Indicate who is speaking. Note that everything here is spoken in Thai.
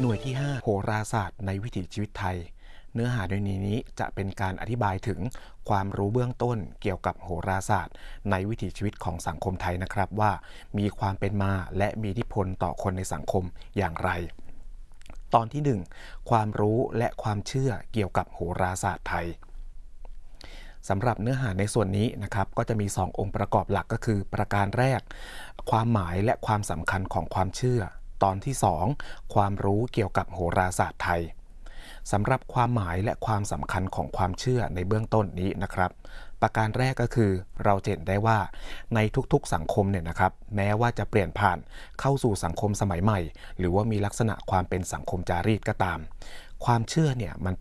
Speaker 1: หน่วยที่ 5 โหราศาสตร์ในวิถีชีวิตไทยเนื้อหาในนี้จะเป็นการอธิบายถึงความรู้เบื้องต้นเกี่ยวกับโหราศาสตร์ในวิถีชีวิตของสังคมไทยนะครับว่ามีความเป็นมาและมีอิทธิพลต่อคนในสังคมอย่างไรตอนที่ 1 ความรู้และความเชื่อเกี่ยวกับโหราศาสตร์ไทยสำหรับเนื้อหาในส่วนนี้นะครับก็จะมี2องค์ประกอบหลักก็คือประการแรกความหมายและความสำคัญของความเชื่อตอนที่2ความรู้เกี่ยวกับโหราศาสตร์ไทยสำหรับความหมายและความสำคัญของความเชื่อในเบื้องต้นนี้นะครับประการแรกก็คือเราเห็นได้ว่าในทุกๆสังคมเนี่ยนะครับแม้ว่าจะเปลี่ยนผ่านเข้าสู่สังคมสมัยใหม่หรือว่ามีลักษณะความเป็นสังคมจารีตก็ตามความเชื่อเนี่ยมัน